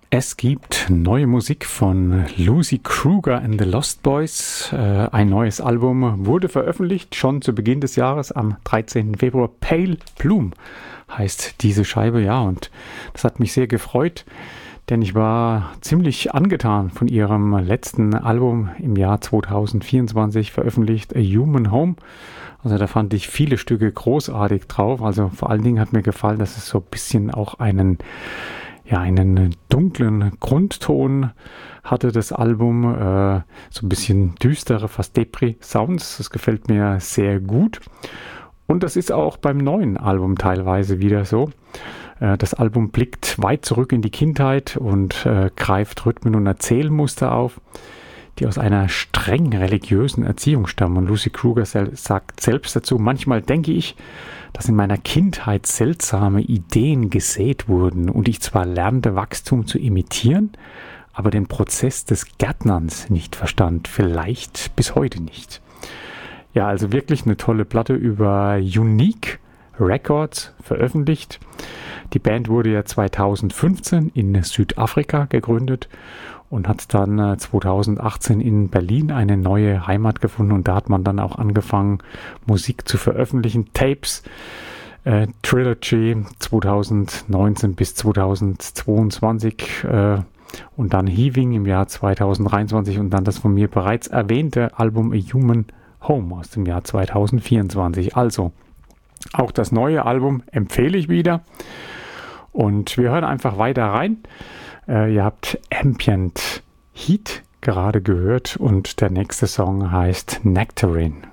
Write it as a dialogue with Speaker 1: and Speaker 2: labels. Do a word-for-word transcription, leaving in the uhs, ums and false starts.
Speaker 1: Es gibt neue Musik von Lucy Kruger and the Lost Boys. Äh, ein neues Album wurde veröffentlicht, schon zu Beginn des Jahres, am dreizehnten Februar. Pale Bloom heißt diese Scheibe, ja, und das hat mich sehr gefreut, denn ich war ziemlich angetan von ihrem letzten Album im Jahr zweitausendvierundzwanzig veröffentlicht, A Human Home. Also da fand ich viele Stücke großartig drauf. Also vor allen Dingen hat mir gefallen, dass es so ein bisschen auch einen, ja, einen dunklen Grundton hatte, das Album. Äh, so ein bisschen düstere, fast Depri-Sounds. Das gefällt mir sehr gut. Und das ist auch beim neuen Album teilweise wieder so. Das Album blickt weit zurück in die Kindheit und äh, greift Rhythmen und Erzählmuster auf, die aus einer streng religiösen Erziehung stammen. Und Lucy Kruger sel- sagt selbst dazu: Manchmal denke ich, dass in meiner Kindheit seltsame Ideen gesät wurden und ich zwar lernte, Wachstum zu imitieren, aber den Prozess des Gärtnerns nicht verstand, vielleicht bis heute nicht. Ja, also wirklich eine tolle Platte über Unique Records veröffentlicht. Die Band wurde ja zweitausendfünfzehn in Südafrika gegründet und hat dann äh, zweitausendachtzehn in Berlin eine neue Heimat gefunden, und da hat man dann auch angefangen, Musik zu veröffentlichen. Tapes, äh, Trilogy zweitausendneunzehn bis zweitausendzweiundzwanzig äh, und dann Heaving im Jahr zweitausenddreiundzwanzig und dann das von mir bereits erwähnte Album A Human Home aus dem Jahr zweitausendvierundzwanzig. Also auch das neue Album empfehle ich wieder. Und wir hören einfach weiter rein. Äh, ihr habt Ambient Heat gerade gehört und der nächste Song heißt Nectarine.